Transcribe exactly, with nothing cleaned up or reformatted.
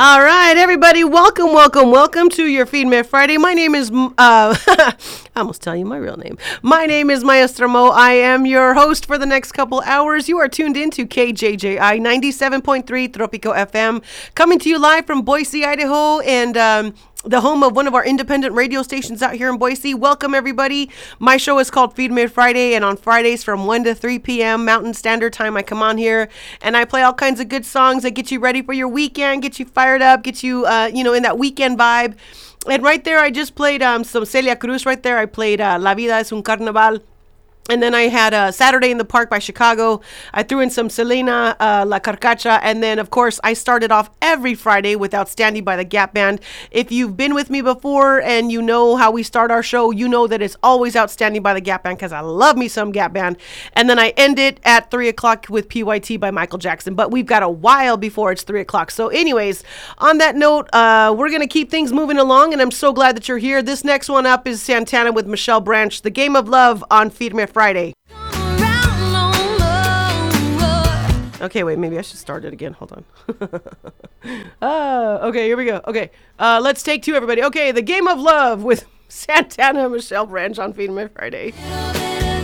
All right, everybody, welcome, welcome, welcome to your Feed Me Friday. My name is, uh, I almost tell you my real name. My name is Maestra Mo. I am your host for the next couple hours. You are tuned into K J J I ninety-seven point three Tropico F M, coming to you live from Boise, Idaho, and um, the home of one of our independent radio stations out here in Boise. Welcome, everybody. My show is called Feed Me Friday, and on Fridays from one to three p.m. Mountain Standard Time, I come on here and I play all kinds of good songs that get you ready for your weekend, get you fired up, get you, uh, you know, in that weekend vibe. And right there, I just played um, some Celia Cruz right there. I played uh, La Vida es un Carnaval. And then I had a Saturday in the Park by Chicago. I threw in some Selena, uh, La Carcacha. And then, of course, I started off every Friday with Outstanding by the Gap Band. If you've been with me before and you know how we start our show, you know that it's always Outstanding by the Gap Band because I love me some Gap Band. And then I end it at three o'clock with P Y T by Michael Jackson. But we've got a while before it's three o'clock. So anyways, on that note, uh, we're going to keep things moving along. And I'm so glad that you're here. This next one up is Santana with Michelle Branch, The Game of Love on Feed Me Friday. Okay, wait, maybe I should start it again. Hold on. uh, okay, here we go. Okay, uh, let's take two, everybody. Okay, The Game of Love with Santana and Michelle Branch on Feed Me Friday.